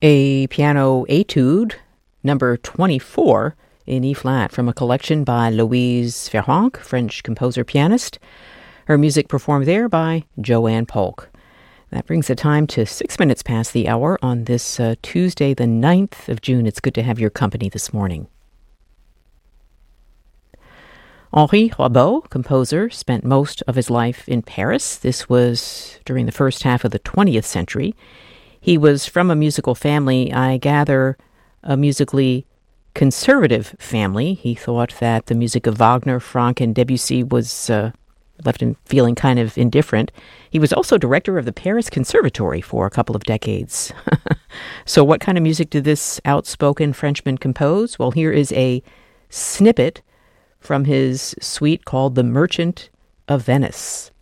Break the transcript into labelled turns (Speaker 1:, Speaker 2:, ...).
Speaker 1: A piano etude, number 24 in E-flat, from a collection by Louise Ferranc, French composer-pianist. Her music performed there by Joanne Polk. That brings the time to 6 minutes past the hour on this Tuesday, the 9th of June. It's good to have your company this morning. Henri Rabault, composer, spent most of his life in Paris. This was during the first half of the 20th century. He was from a musical family, I gather, a musically conservative family. He thought that the music of Wagner, Franck, and Debussy was left him feeling kind of indifferent. He was also director of the Paris Conservatory for a couple of decades. So what kind of music did this outspoken Frenchman compose? Well, here is a snippet from his suite called The Merchant of Venice.